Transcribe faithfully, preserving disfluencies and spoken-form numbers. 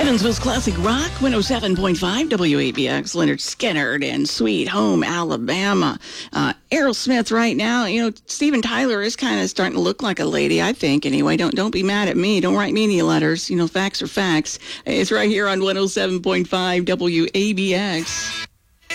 Evansville's Classic Rock, one oh seven point five W A B X, Leonard Skinner and Sweet Home Alabama. Uh, Aerosmith right now, you know, Steven Tyler is kind of starting to look like a lady, I think, anyway. Don't don't be mad at me. Don't write me any letters. You know, facts are facts. It's right here on one oh seven point five W A B X.